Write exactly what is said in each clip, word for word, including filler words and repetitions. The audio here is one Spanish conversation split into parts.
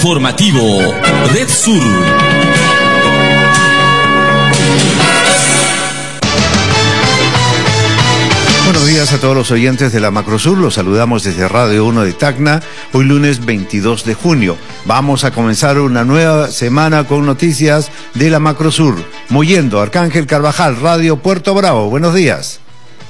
Informativo Red Sur. Buenos días a todos los oyentes de la Macrosur, los saludamos desde Radio uno de Tacna, hoy lunes veintidós de junio. Vamos a comenzar una nueva semana con noticias de la Macrosur. Mollendo, Arcángel Carvajal, Radio Puerto Bravo, buenos días.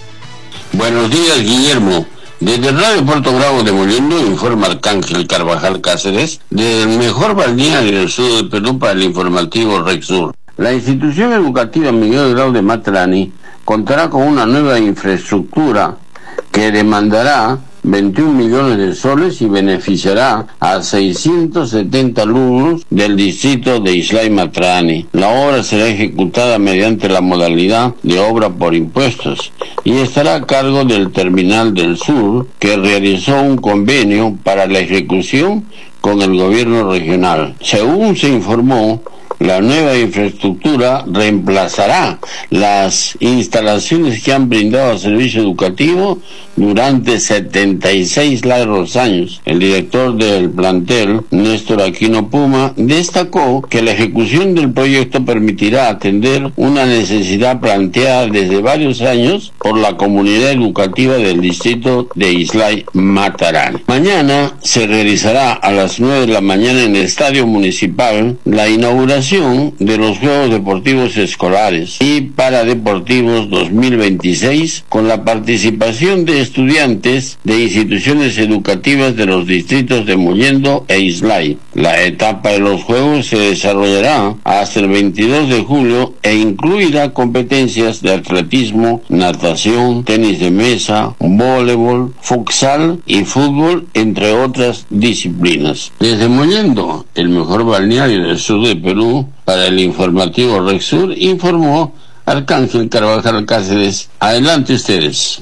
Buenos días, Guillermo. Desde Radio Puerto Bravo de Mollendo informa Arcángel Carvajal Cáceres, del mejor balneario del sur del Perú para el informativo Red Sur. La institución educativa Miguel Grau de Matarani contará con una nueva infraestructura que demandará veintiún millones de soles y beneficiará a seiscientos setenta alumnos del distrito de Islay Matarani. La obra será ejecutada mediante la modalidad de obra por impuestos y estará a cargo del Terminal del Sur, que realizó un convenio para la ejecución con el gobierno regional. Según se informó, la nueva infraestructura reemplazará las instalaciones que han brindado servicio educativo durante setenta y seis largos años. El director del plantel, Néstor Aquino Puma, destacó que la ejecución del proyecto permitirá atender una necesidad planteada desde varios años por la comunidad educativa del distrito de Islay Matarani. Mañana se realizará a las nueve de la mañana en el Estadio Municipal la inauguración de los Juegos Deportivos Escolares y Paradeportivos dos mil veintiséis, con la participación de estudiantes de instituciones educativas de los distritos de Mollendo e Islay. La etapa de los Juegos se desarrollará hasta el veintidós de julio e incluirá competencias de atletismo, natación, tenis de mesa, voleibol, futsal y fútbol, entre otras disciplinas. Desde Mollendo, el mejor balneario del sur de Perú, para el informativo Red Sur, informó Arcángel Carvajal Cáceres. Adelante ustedes.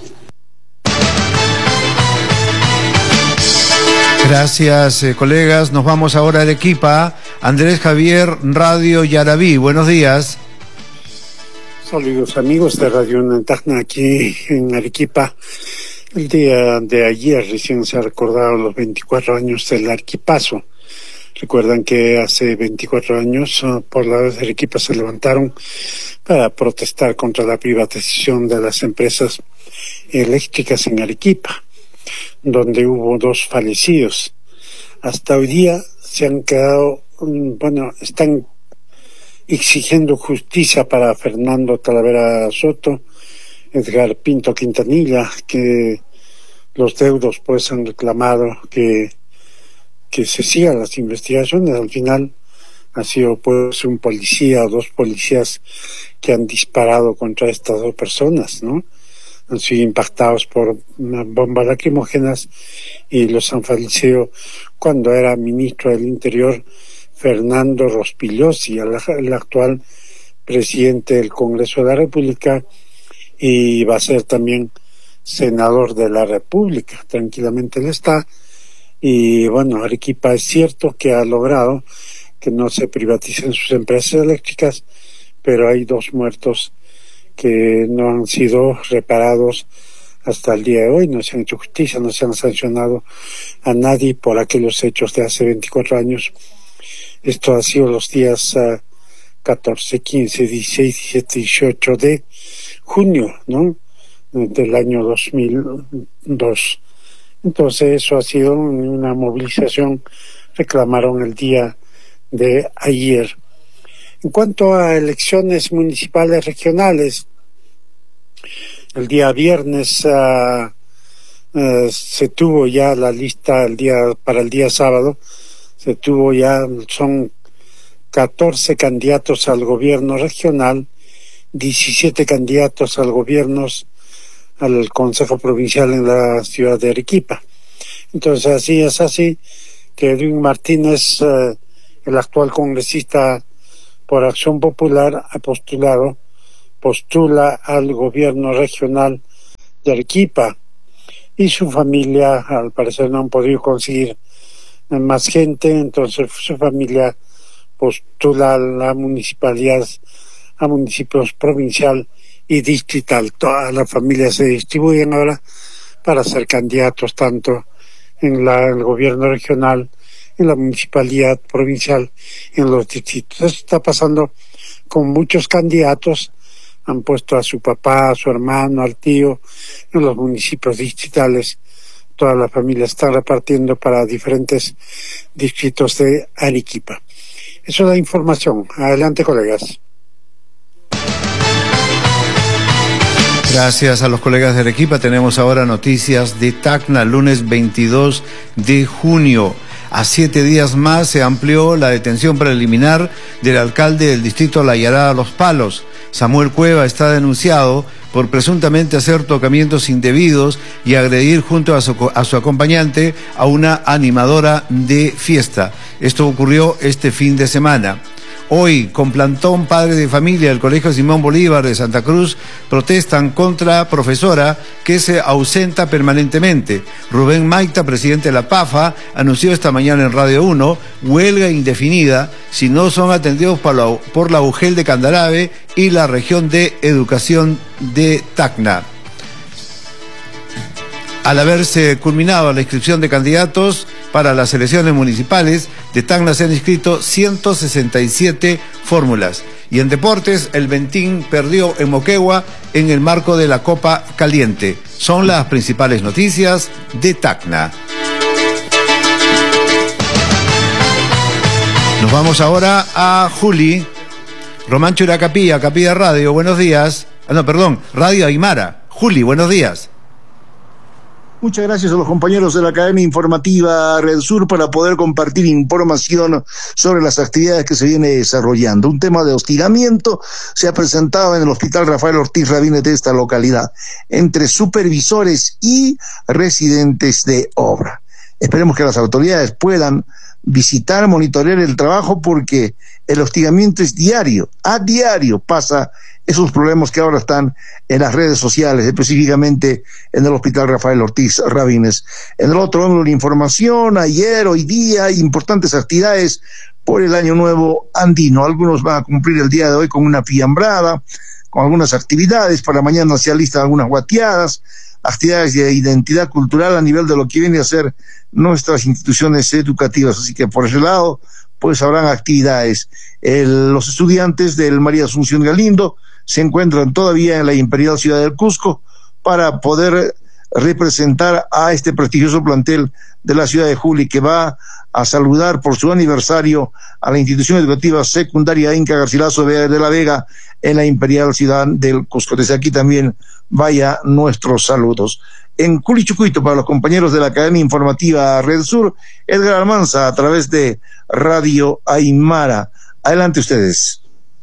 Gracias, eh, colegas. Nos vamos ahora a Arequipa. Andrés Javier, Radio Yarabí. Buenos días. Saludos, amigos de Radio Tacna aquí en Arequipa. El día de ayer recién se recordaron los veinticuatro años del Arequipazo. Recuerdan que hace veinticuatro años uh, pobladores de Arequipa se levantaron para protestar contra la privatización de las empresas eléctricas en Arequipa, donde hubo dos fallecidos. Hasta hoy día se han quedado, um, bueno, están exigiendo justicia para Fernando Talavera Soto, Edgar Pinto Quintanilla, que los deudos pues han reclamado que que se sigan las investigaciones. Al final ha sido pues un policía o dos policías que han disparado contra estas dos personas, ¿no? Han sido impactados por bombas lacrimógenas y los han fallecido cuando era ministro del Interior Fernando Rospigliosi, el, el actual presidente del Congreso de la República, y va a ser también senador de la República. Tranquilamente él está. Y bueno, Arequipa es cierto que ha logrado que no se privaticen sus empresas eléctricas, pero hay dos muertos que no han sido reparados hasta el día de hoy. No se han hecho justicia, no se han sancionado a nadie por aquellos hechos de hace veinticuatro años. Esto ha sido los días uh, catorce, quince, dieciséis, diecisiete, dieciocho de junio, ¿no?, del año dos mil dos. Entonces eso ha sido una movilización, reclamaron el día de ayer. En cuanto a elecciones municipales regionales, el día viernes uh, uh, se tuvo ya la lista el día para el día sábado, se tuvo ya, son catorce candidatos al gobierno regional, diecisiete candidatos al gobierno al Consejo Provincial en la ciudad de Arequipa. Entonces así es así que Edwin Martínez, eh, el actual congresista por Acción Popular, ha postulado, postula al gobierno regional de Arequipa, y su familia al parecer no han podido conseguir más gente, entonces su familia postula a la municipalidad, a municipios provincial y distrital. Todas las familias se distribuyen ahora para ser candidatos tanto en la, el gobierno regional en la municipalidad provincial, en los distritos. Esto está pasando con muchos candidatos. Han puesto a su papá, a su hermano, al tío en los municipios distritales. Toda la familia está repartiendo para diferentes distritos de Arequipa. Eso es la información. Adelante, colegas. Gracias a los colegas de Arequipa. Tenemos ahora noticias de Tacna, lunes veintidós de junio. A siete días más se amplió la detención preliminar del alcalde del distrito La Yarada Los Palos. Samuel Cueva está denunciado por presuntamente hacer tocamientos indebidos y agredir junto a su, a su acompañante a una animadora de fiesta. Esto ocurrió este fin de semana. Hoy, con plantón, padres de familia del Colegio Simón Bolívar de Santa Cruz protestan contra profesora que se ausenta permanentemente. Rubén Maita, presidente de la PAFA, anunció esta mañana en Radio uno huelga indefinida si no son atendidos por la, por la U G E L de Candarave y la región de educación de Tacna. Al haberse culminado la inscripción de candidatos para las elecciones municipales, de Tacna se han inscrito ciento sesenta y siete fórmulas. Y en deportes, el Ventín perdió en Moquegua en el marco de la Copa Caliente. Son las principales noticias de Tacna. Nos vamos ahora a Juli. Román Churacapilla, Capilla Radio, buenos días. Ah, no, perdón, Radio Aymara. Juli, buenos días. Muchas gracias a los compañeros de la cadena informativa Red Sur para poder compartir información sobre las actividades que se viene desarrollando. Un tema de hostigamiento se ha presentado en el Hospital Rafael Ortiz Rabines de esta localidad entre supervisores y residentes de obra. Esperemos que las autoridades puedan visitar, monitorear el trabajo, porque el hostigamiento es diario, a diario pasa esos problemas que ahora están en las redes sociales, específicamente en el Hospital Rafael Ortiz Rabines. En el otro ángulo de la información, ayer, hoy día, importantes actividades por el Año Nuevo Andino. Algunos van a cumplir el día de hoy con una fiambrada, con algunas actividades. Para mañana se alistan algunas guateadas, actividades de identidad cultural a nivel de lo que viene a ser nuestras instituciones educativas. Así que por ese lado, pues habrán actividades. El, los estudiantes del María Asunción Galindo se encuentran todavía en la Imperial Ciudad del Cusco para poder representar a este prestigioso plantel de la ciudad de Juli, que va a saludar por su aniversario a la institución educativa secundaria Inca Garcilaso de la Vega en la Imperial Ciudad del Cusco. Desde aquí también vaya nuestros saludos. En Culichucuito, para los compañeros de la cadena informativa Red Sur, Edgar Almanza a través de Radio Aymara. Adelante ustedes.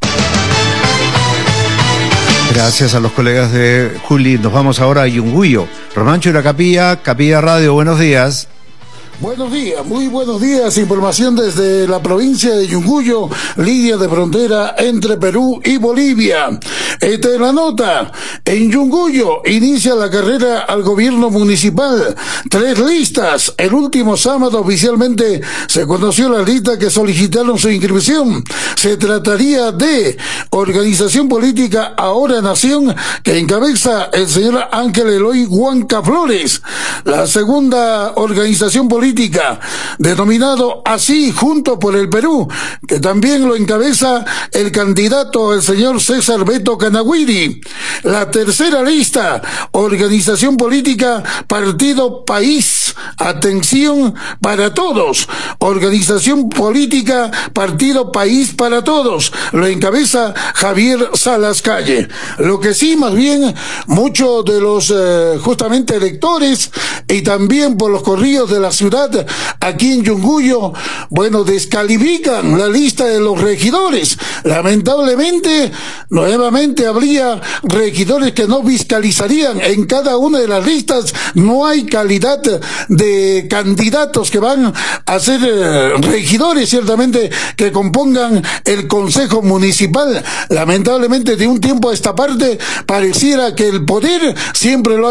Gracias a los colegas de Juli. Nos vamos ahora a Yunguyo. Román Churacapilla, Capilla Radio, buenos días. Buenos días, muy buenos días. Información desde la provincia de Yunguyo, línea de frontera entre Perú y Bolivia. Esta es la nota. En Yunguyo inicia la carrera al gobierno municipal. Tres listas. El último sábado oficialmente se conoció la lista que solicitaron su inscripción. Se trataría de Organización Política Ahora Nación, que encabeza el señor Ángel Eloy Huanca Flores. La segunda organización política política, denominado así Juntos por el Perú, que también lo encabeza el candidato, el señor César Beto Canagüiri. La tercera lista, organización política Partido País, atención para todos, organización política Partido País para todos, lo encabeza Javier Salas Calle. Lo que sí, más bien, muchos de los eh, justamente electores y también por los corrillos de la ciudad aquí en Yunguyo, bueno, descalifican la lista de los regidores. Lamentablemente, nuevamente habría regidores que no fiscalizarían. En cada una de las listas no hay calidad de candidatos que van a ser eh, regidores, ciertamente, que compongan el Consejo Municipal. Lamentablemente, de un tiempo a esta parte, pareciera que el poder siempre lo ha